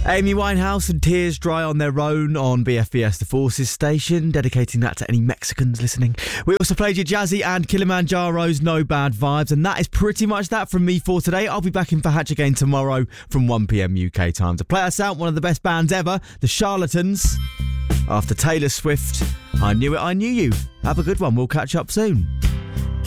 Amy Winehouse and Tears Dry on Their Own on BFBS The Forces station, dedicating that to any Mexicans listening. We also played you Jazzy and Kilimanjaro's No Bad Vibes, and that is pretty much that from me for today. I'll be back in for Hatch again tomorrow from 1pm UK time to play us out one of the best bands ever, The Charlatans. After Taylor Swift, I Knew It, I Knew You. Have a good one. We'll catch up soon.